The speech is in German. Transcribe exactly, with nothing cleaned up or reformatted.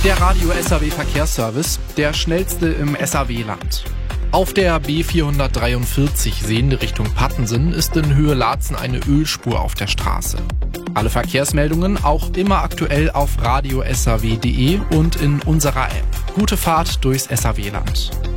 Der Radio S A W Verkehrsservice, der schnellste im S A W-Land. Auf der B vierhundertdreiundvierzig sehende Richtung Pattensen ist in Höhe Laatzen eine Ölspur auf der Straße. Alle Verkehrsmeldungen auch immer aktuell auf radio s a w punkt d e und in unserer App. Gute Fahrt durchs S A W-Land.